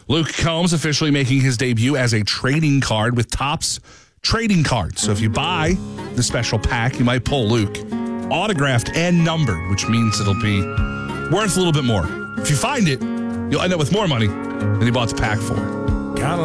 Luke Combs officially making his debut as a trading card with Topps Trading Cards. So if you buy the special pack, you might pull Luke autographed and numbered, which means it'll be worth a little bit more. If you find it, you'll end up with more money than you bought the pack for.